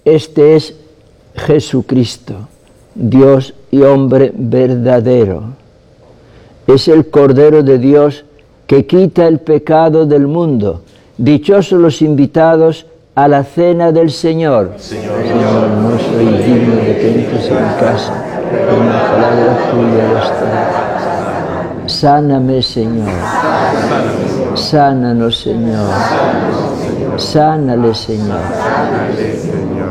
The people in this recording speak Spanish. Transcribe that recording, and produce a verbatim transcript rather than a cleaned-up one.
Este es Jesucristo, Dios y hombre verdadero. Es el Cordero de Dios que quita el pecado del mundo. Dichosos los invitados a la cena del Señor. Señor, Señor, no soy digno de que entres en mi casa, pero una palabra tuya bastará. Sáname, Señor. Sánanos, Señor. Sánale, Señor.